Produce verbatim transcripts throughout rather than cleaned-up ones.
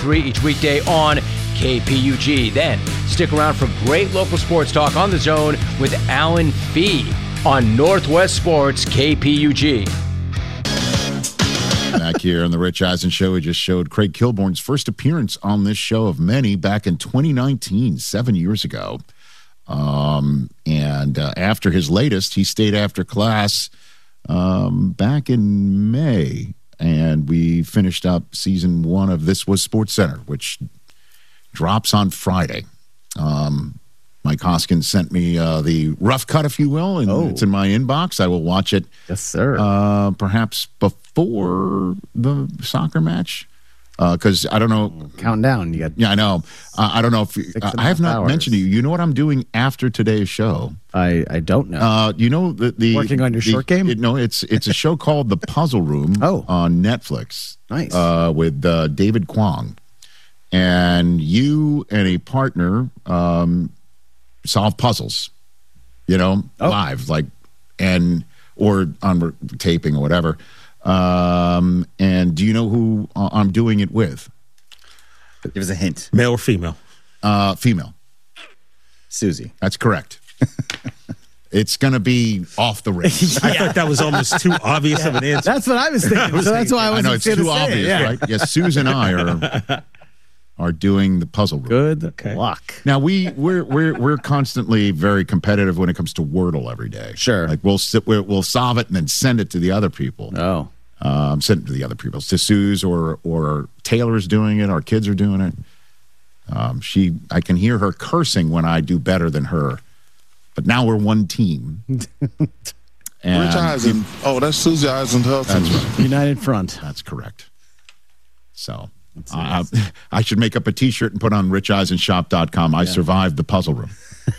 three each weekday on K P U G. Then stick around for great local sports talk on The Zone with Alan Fee on Northwest Sports K P U G. Back here on the Rich Eisen Show, we just showed Craig Kilborn's first appearance on this show of many back in twenty nineteen, seven years ago. Um, and uh, after his latest, he stayed after class um, back in May. And we finished up season one of This Was Sports Center, which drops on Friday. Um, Mike Hoskins sent me uh, the rough cut, if you will, and oh. it's in my inbox. I will watch it. Yes, sir. Uh, perhaps before the soccer match. Because uh, I don't know. Counting down. You got. Yeah, I know. Uh, I don't know if uh, I have not hours. mentioned to you. You know what I'm doing after today's show? I, I don't know. Uh, you know the, the working on your the, short game? It, no, it's it's a show called The Puzzle Room. Oh. On Netflix. Nice. Uh, with uh, David Kwong, and you and a partner um, solve puzzles. You know, oh. live, like, and or on taping or whatever. Um, and do you know who uh, I'm doing it with? Give us a hint. Male or female? Uh, female. Susie. That's correct. It's going to be off the rails. I thought that was almost too obvious yeah. of an answer. That's what I was thinking. So that's why I wasn't I know, it's too obvious, it, yeah. right? Yes, Susan and I are are doing the puzzle room. Good okay. luck. Now, we, we're, we're, we're constantly very competitive when it comes to Wordle every day. Sure. Like, we'll, sit, we'll solve it and then send it to the other people. Oh. Um, send it to the other people. To Suze or or Taylor's doing it. Our kids are doing it. Um, she, I can hear her cursing when I do better than her. But now we're one team. And Rich Eisen. Oh, that's Susie Eisenhuth. That's right. United Front. That's correct. So uh, I should make up a T-shirt and put on rich eisen shop dot com. I yeah. survived the puzzle room.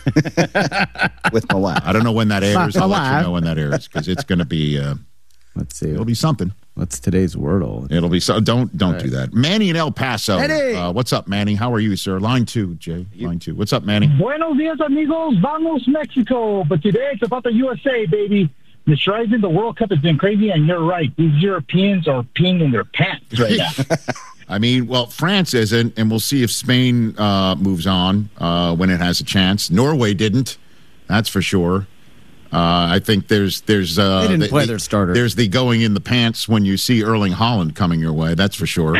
With my laugh. I don't know when that airs. I'll let you know when that airs because it's going to be. Uh, Let's see. It'll be something. What's today's Wordle? It'll be so. Don't don't right. do that. Manny in El Paso. Uh, what's up, Manny? How are you, sir? Line two, Jay. Line two. What's up, Manny? Buenos dias, amigos. Vamos, Mexico. But today it's about the U S A, baby. Mister Eisen, the World Cup has been crazy, and you're right. These Europeans are peeing in their pants right now. I mean, well, France isn't, and we'll see if Spain uh, moves on uh, when it has a chance. Norway didn't. That's for sure. Uh, I think there's there's uh, they didn't the, play the, their starter. There's the going in the pants when you see Erling Haaland coming your way. That's for sure.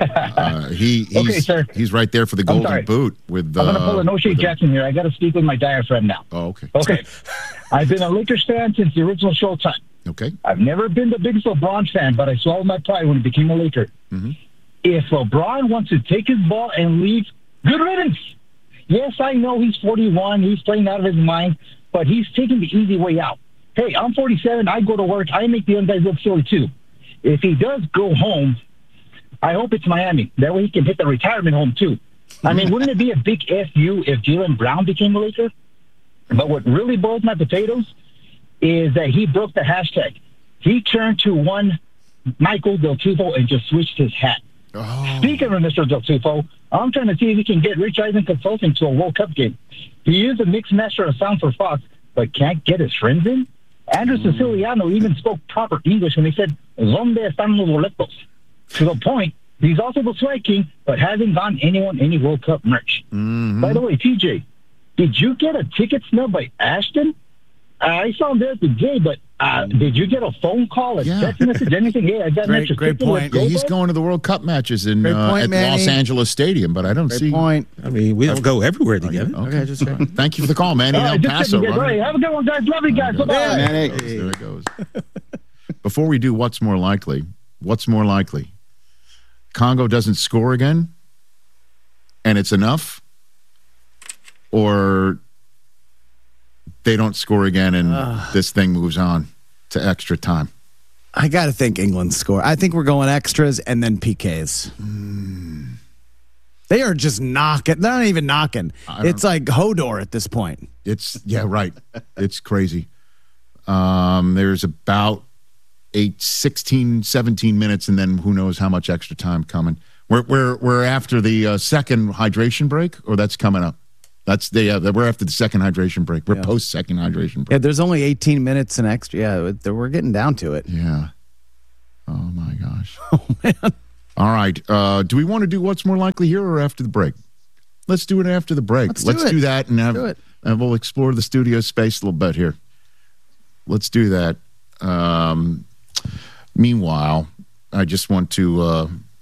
Uh, he he's okay, sir. he's right there for the golden boot. With uh, I'm going to pull an O'Shea Jackson here. I got to speak with my diaphragm now. Oh, okay. Okay. I've been a Lakers fan since the original Showtime. Okay. I've never been the biggest LeBron fan, but I swallowed my pride when he became a Laker. Mm-hmm. If LeBron wants to take his ball and leave, good riddance. Yes, I know he's forty-one. He's playing out of his mind, but he's taking the easy way out. Hey, I'm forty-seven. I go to work. I make the young guys look silly, too. If he does go home, I hope it's Miami. That way he can hit the retirement home, too. I mean, wouldn't it be a big F U if Jaylen Brown became a Laker? But what really boils my potatoes is that he broke the hashtag. He turned to one Michael Del Tufo and just switched his hat. Oh. Speaking of Mister Del Tufo, I'm trying to see if he can get Rich Eisen Consulting to a World Cup game. He is a mixed master of sound for Fox, but can't get his friends in? Andrew mm. Siciliano even spoke proper English when he said, "Donde están los boletos?" To the point, he's also the swag king, but hasn't gotten anyone any World Cup merch. Mm-hmm. By the way, T J, did you get a ticket snub by Ashton? Uh, I saw him there at the game, but uh, did you get a phone call, a yeah. text message, anything? Yeah, I got great, an extra great ticket. point. Go, Yeah, he's bud. going to the World Cup matches in uh, point, at Manny. Los Angeles Stadium, but I don't Great see. point. I mean, we don't go everywhere together. Okay, Okay, just okay. Thank you for the call, Manny. All El right, just Paso. checking, guys. All right, have a good one, guys. Love you guys. Bye-bye. There Manny. it goes. There it goes. Before we do what's more likely, what's more likely? Congo doesn't score again, and it's enough, or they don't score again and uh, this thing moves on to extra time. I got to think England score. I think we're going extras and then P Ks. Mm. They are just knocking. They're not even knocking. It's like Hodor at this point. It's, yeah, right. It's crazy. Um, there's about eight, sixteen, seventeen minutes, and then who knows how much extra time coming. We're, we're, we're after the uh, second hydration break, or that's coming up? That's the uh, we're after the second hydration break. We're yeah. post second hydration break. Yeah, there's only eighteen minutes and extra. Yeah, we're getting down to it. Yeah. Oh my gosh. Oh man. All right. Uh, do we want to do what's more likely here or after the break? Let's do it after the break. Let's, Let's do, do that and have, do it. and we'll explore the studio space a little bit here. Let's do that. Um, meanwhile, I just want to uh,